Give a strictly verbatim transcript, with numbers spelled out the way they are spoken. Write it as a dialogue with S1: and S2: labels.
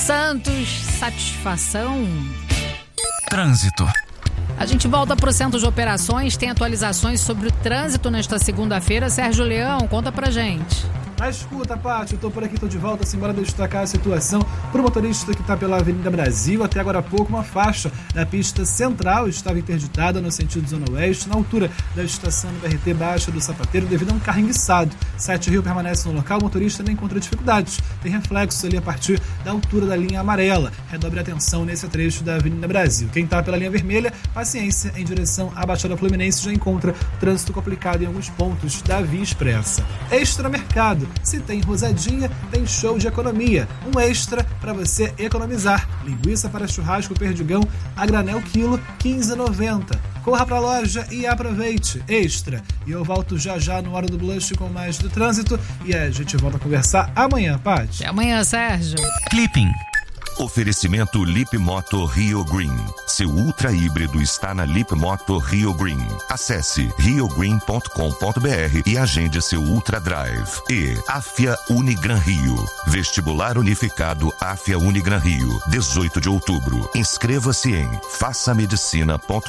S1: Santos, satisfação.
S2: Trânsito.
S1: A gente volta para o Centro de Operações, tem atualizações sobre o trânsito nesta segunda-feira. Sérgio Leão, conta pra gente.
S3: Mas escuta, Paty, eu tô por aqui, tô de volta, assim, bora destacar a situação pro motorista que tá pela Avenida Brasil. Até agora há pouco, uma faixa da pista central estava interditada no sentido Zona Oeste, na altura da estação do B R T Baixa do Sapateiro, devido a um carro enguiçado. Sete Rio permanece no local, o motorista não encontra dificuldades. Tem reflexos ali a partir da altura da linha amarela. Redobre a atenção nesse trecho da Avenida Brasil. Quem tá pela linha vermelha, paciência, em direção à Baixada Fluminense, já encontra trânsito complicado em alguns pontos da Via Expressa. Extra Mercado. Se tem rosadinha, tem show de economia. Um extra para você economizar. Linguiça para churrasco Perdigão a granel quilo quinze reais e noventa centavos. Corra pra loja e aproveite. Extra. E eu volto já já no Hora do Blush com mais do trânsito. E a gente volta a conversar amanhã, Paty.
S1: Até amanhã, Sérgio.
S2: Clipping.
S4: Oferecimento Lip Moto Rio Green. Seu ultra híbrido está na Lip Moto Rio Green. Acesse rio green ponto com ponto b r e agende seu Ultra Drive. E Afia Unigran Rio. Vestibular Unificado Afia Unigran Rio. dezoito de outubro. Inscreva-se em faça medicina ponto